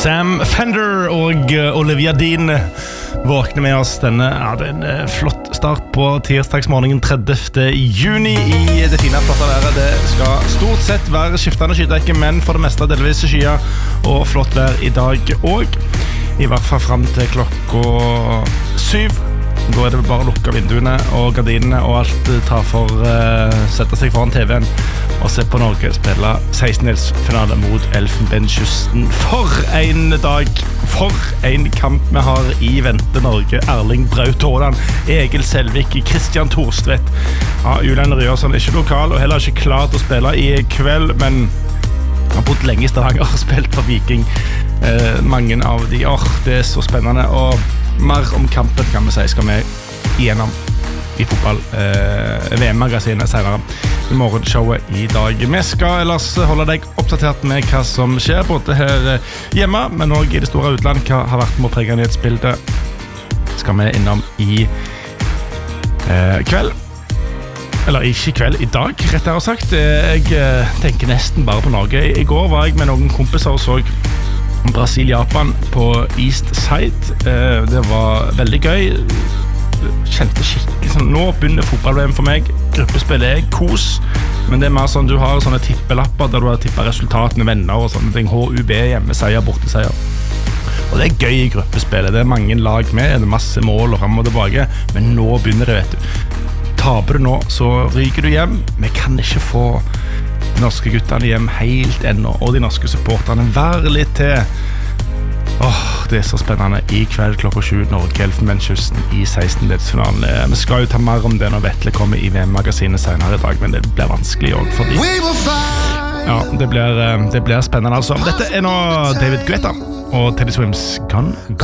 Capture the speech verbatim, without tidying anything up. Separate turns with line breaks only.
Sam Fender og Olivia Dean våkner med oss denne, ja, det er en flott start på tirsdagsmorgenen tredivte juni i det fine flotte været. Det skal stort sett være skiftende skydekke, men for det meste delvis skyer og flott vær i dag og i hvert fall frem til klokka syv. Da er det bare å lukke vinduene og gardinene og alt ta for uh, sette seg foran T V-en og se på Norge spille sekstendelsfinale mot Elfenbenskysten. For en dag, for en kamp vi har i vente Norge. Erling Braut Haaland, Egil Selvik, Christian Thorstvedt. Ja, Julian Ryerson er ikke lokal og heller ikke klar til å spille i kveld, men han har bodd lenge i Stavanger og spilt for Viking. Eh, mange av de, åh, det er så spennende. Og mer om kampen kan vi si skal vi igjennom i fotball eh, V M-magasinet senere i morgenshowet i dag. Vi skal ellers holde deg oppdatert med hva som skjer både her hjemme, men også i det store utland. Hva har vært med å prege nyhetsbildet skal vi innom i eh, kveld. Eller ikke i kveld, i dag, rett og sagt. Jeg eh, tenker nesten bare på Norge. I går var jeg med noen kompiser og så Brasil-Japan på East Side. Eh, det var veldig gøy. Kjente skikkelig sånn, nå begynner fotball-V M for meg. Gruppespill er kos, men det er mer sånn, du har sånne tippelapper der du har tippet resultatene, venner og sånne ting. H U B, hjemmeseier, borteseier. Og det er gøy i gruppespillet. Det er mange lag med, det er masse mål og frem og tilbake, men nå begynner det, vet du. Taper du nå, så ryker du hjem. Vi kan ikke få de norske guttene hjem helt ennå, og de norske supporterne være litt til. Åh, det er så spennende. I kveld klokka sju, Norge Elfenbenskysten i sekstendelsfinalen. Vi skal jo ta mer om det når Vetle kommer i V M-magasinet senere i dag, men det blir vanskelig også fordi ja, det blir, det blir spennende altså. Dette er nå David Guetta og Teddy Swims Gone Gone.